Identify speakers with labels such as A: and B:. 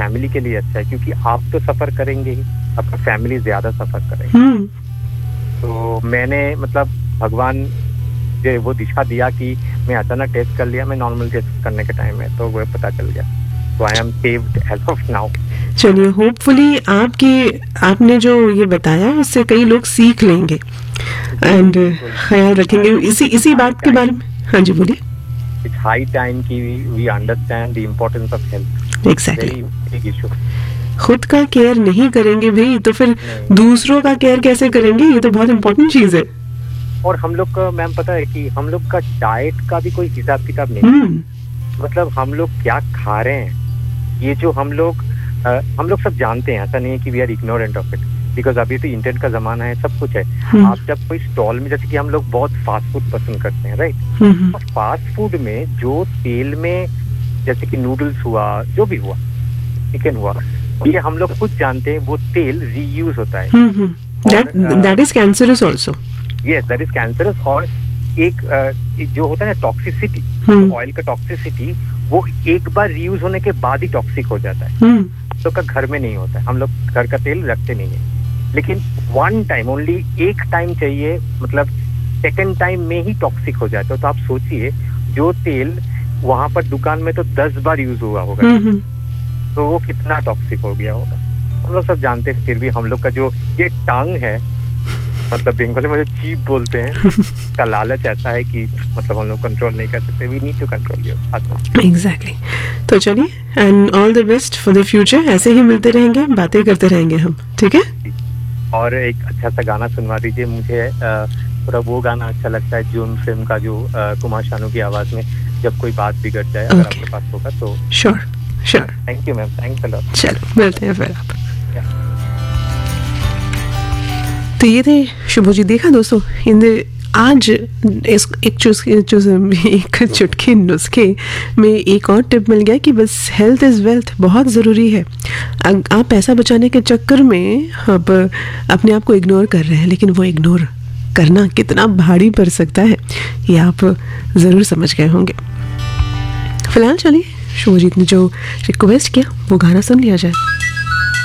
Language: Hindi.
A: फैमिली के लिए अच्छा है, क्योंकि आप तो सफर करेंगे ही, आपका फैमिली ज्यादा सफर करेंगे। तो मैंने मतलब भगवान जो वो दिशा दिया कि मैं अचानक टेस्ट कर लिया, मैं नॉर्मल टेस्ट करने के टाइम में तो वो पता चल गया, तो I am saved as of now.
B: चलिए, होपफुली आपने जो ये बताया उससे कई लोग सीख लेंगे एंड ख्याल रखेंगे इसी बात के बारे में। हाँ जी, बोलिए।
A: इट्स हाई टाइम कि we understand the importance of health.
B: Exactly.
A: Big issue.
B: खुद का केयर नहीं करेंगे भाई तो फिर दूसरों का केयर कैसे करेंगे? ये तो बहुत इम्पोर्टेंट चीज है।
A: और हम लोग का मैम पता है कि हम लोग का डाइट का भी कोई हिसाब किताब नहीं, मतलब हम लोग क्या खा रहे हैं, ये जो हम लोग सब जानते हैं, ऐसा नहीं है कि we are ignorant of it, because अभी तो इंटरनेट का जमाना है, सब कुछ है। आप जब कोई स्टॉल में, जैसे कि हम लोग बहुत फास्ट फूड पसंद करते हैं, राइट, तो फास्ट फूड में जो तेल में, जैसे कि नूडल्स हुआ, जो भी हुआ, चिकन हुआ, ये हम लोग खुद जानते हैं वो तेल रीयूज होता है।
B: That is cancerous also.
A: Yes, that is cancerous. और एक जो होता है ना टॉक्सिसिटी, ऑयल का टॉक्सिसिटी, वो एक बार रीयूज होने के बाद ही टॉक्सिक हो जाता है। हम लोग का घर में नहीं होता है, हम लोग घर का तेल रखते नहीं है, लेकिन वन टाइम ओनली, एक टाइम चाहिए, मतलब सेकंड टाइम में ही टॉक्सिक हो जाता है। तो आप सोचिए, जो तेल वहां पर दुकान में तो 10 बार यूज हुआ होगा, तो वो कितना टॉक्सिक हो गया होगा। हम लोग सब जानते हैं, फिर भी हम लोग का जो ये टंग है, मतलब बंगाली में चीप बोलते हैं, का लालच ऐसा है कि मतलब हम लोग कंट्रोल नहीं कर सकते। We need to control your.
B: Exactly. तो चलिए, and all the best for the future. ऐसे ही मिलते रहेंगे, बातें करते रहेंगे हम, ठीक है?
A: और एक अच्छा सा गाना सुनवा दीजिए मुझे, थोड़ा वो गाना अच्छा लगता है जून फिल्म का, जो कुमार शानू की आवाज में, जब कोई बात बिगड़ जाए, अगर आपके पास होगा तो।
B: Sure.
A: Thank you ma'am, thanks a lot.
B: चलो, मिलते हैं फिर आप। तो ये थे शुभजी। देखा दोस्तों, आज एक चुटकी नुस्खे में एक और टिप मिल गया कि बस हेल्थ इज़ वेल्थ बहुत ज़रूरी है। आप पैसा बचाने के चक्कर में अब अपने आप को इग्नोर कर रहे हैं, लेकिन वो इग्नोर करना कितना भारी पड़ सकता है, ये आप ज़रूर समझ गए होंगे। फिलहाल चलिए, शुभजीत ने जो रिक्वेस्ट किया वो गाना सुन लिया जाए।